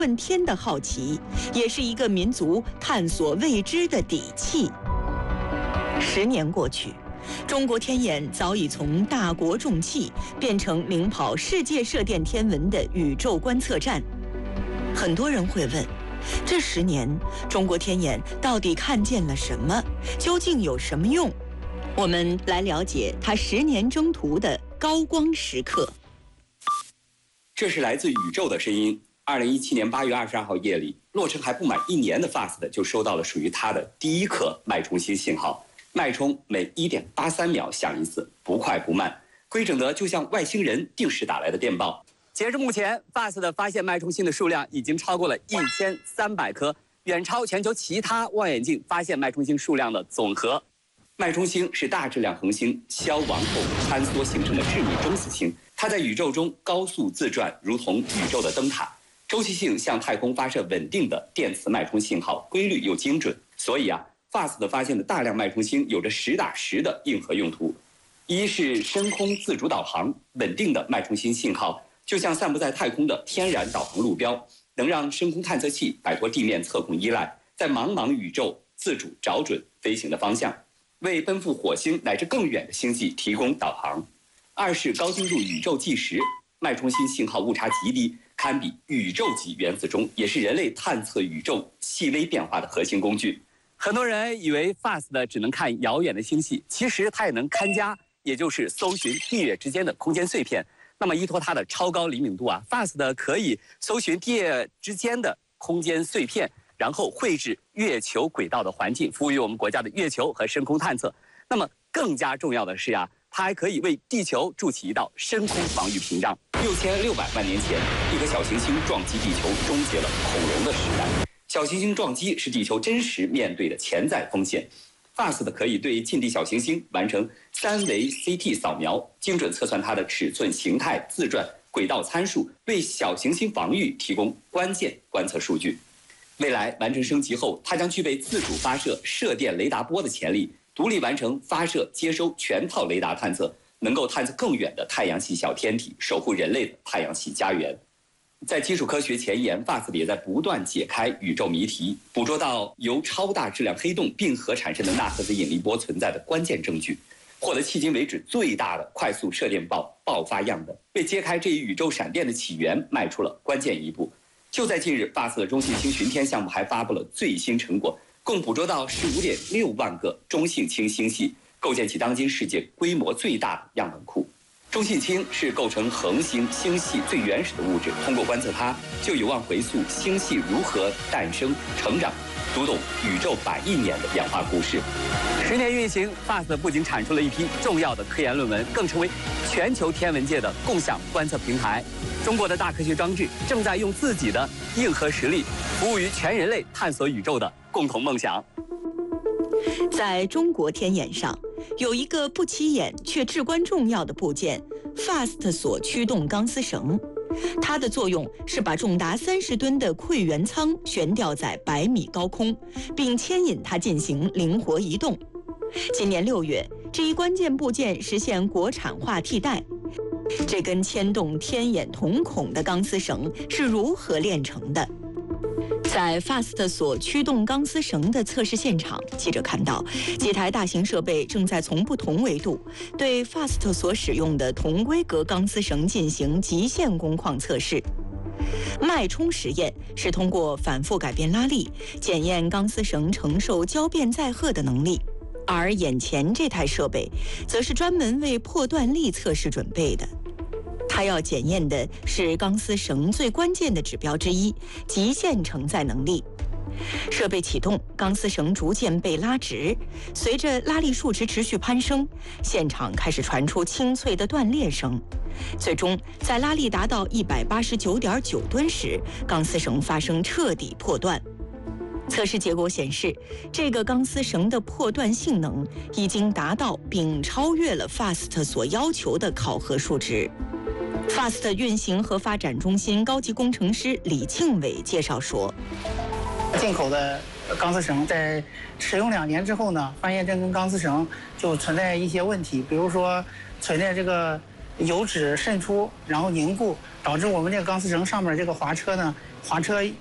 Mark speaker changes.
Speaker 1: 问天的好奇，也是一个民族探索未知的底气。10年过去，中国天眼早已从大国重器变成领跑世界射电天文的宇宙观测站。很多人会问，这10年中国天眼到底看见了什么？究竟有什么用？我们来了解它10年征途的高光时刻。
Speaker 2: 这是来自宇宙的声音。2017年8月22号夜里，落成还不满1年的 FAST 就收到了属于它的第一颗脉冲星信号。脉冲每1.83秒响一次，不快不慢，规整的就像外星人定时打来的电报。截至目前 ，FAST 的发现脉冲星的数量已经超过了1300颗，远超全球其他望远镜发现脉冲星数量的总和。脉冲星是大质量恒星消亡后坍缩形成的致密中子星，它在宇宙中高速自转，如同宇宙的灯塔，周期性向太空发射稳定的电磁脉冲信号，规律又精准。所以FAST 发现的大量脉冲星有着实打实的硬核用途。一是深空自主导航，稳定的脉冲星信号就像散布在太空的天然导航路标，能让深空探测器摆脱地面测控依赖，在茫茫宇宙自主找准飞行的方向，为奔赴火星乃至更远的星际提供导航。二是高精度宇宙计时，脉冲星信号误差极低，堪比宇宙级原子钟，也是人类探测宇宙细微变化的核心工具。很多人以为 FAST 只能看遥远的星系，其实它也能看家，也就是搜寻地月之间的空间碎片。那么依托它的超高灵敏度，FAST 可以搜寻地月之间的空间碎片，然后绘制月球轨道的环境，服务于我们国家的月球和深空探测。那么更加重要的是它还可以为地球筑起一道深空防御屏障。6600万年前，一颗小行星撞击地球，终结了恐龙的时代。小行星撞击是地球真实面对的潜在风险。FAST 可以对近地小行星完成3维 CT 扫描，精准测算它的尺寸、形态、自转、轨道参数，为小行星防御提供关键观测数据。未来完成升级后，它将具备自主发射射电雷达波的潜力，独立完成发射、接收全套雷达探测，能够探测更远的太阳系小天体，守护人类的太阳系家园。在基础科学前沿， FAST 也在不断解开宇宙谜题，捕捉到由超大质量黑洞并合产生的纳赫兹引力波存在的关键证据，获得迄今为止最大的快速射电暴爆发样本，为揭开这一宇宙闪电的起源迈出了关键一步。就在近日， FAST 的中性氢巡天项目还发布了最新成果，共捕捉到15.6万个中性氢星系，构建起当今世界规模最大的样本库。中性氢是构成恒星星系最原始的物质，通过观测它，就有望回溯星系如何诞生、成长，读懂宇宙100亿年的演化故事。10年运行 ，FAST 不仅产出了一批重要的科研论文，更成为全球天文界的共享观测平台。中国的大科学装置正在用自己的硬核实力，服务于全人类探索宇宙的共同梦想。
Speaker 1: 在中国天眼上，有一个不起眼却至关重要的部件 ——FAST 所驱动钢丝绳。它的作用是把重达30吨的馈源舱悬吊在100米高空，并牵引它进行灵活移动。今年6月，这一关键部件实现国产化替代。这根牵动天眼瞳孔的钢丝绳是如何炼成的？在 FAST 所驱动钢丝绳的测试现场，记者看到几台大型设备正在从不同维度对 FAST 所使用的同规格钢丝绳进行极限工况测试。脉冲实验是通过反复改变拉力，检验钢丝绳承受交变载荷的能力，而眼前这台设备则是专门为破断力测试准备的。它要检验的是钢丝绳最关键的指标之一——极限承载能力。设备启动，钢丝绳逐渐被拉直，随着拉力数值持续攀升，现场开始传出清脆的断裂声。最终，在拉力达到189.9吨时，钢丝绳发生彻底破断。测试结果显示，这个钢丝绳的破断性能已经达到并超越了 FAST 所要求的考核数值。FAST 运行和发展中心高级工程师李庆伟介绍说，
Speaker 3: 进口的钢丝绳在使用2年之后呢，发现这根钢丝绳就存在一些问题，比如说存在这个油脂渗出，然后凝固，导致我们这个钢丝绳上面这个滑车呢滑车